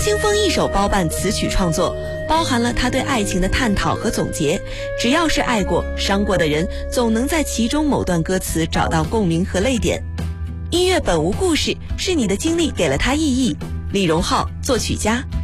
清风一手包办词曲创作，包含了他对爱情的探讨和总结。只要是爱过、伤过的人，总能在其中某段歌词找到共鸣和泪点。音乐本无故事，是你的经历给了它意义。李荣浩，作曲家。